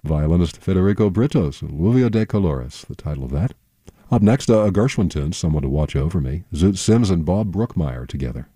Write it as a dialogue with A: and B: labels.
A: Violinist Federico Brittos, Lluvia de Colores, the title of that. Up next, a Gershwin tune, Someone to Watch Over Me. Zoot Sims and Bob Brookmeyer together.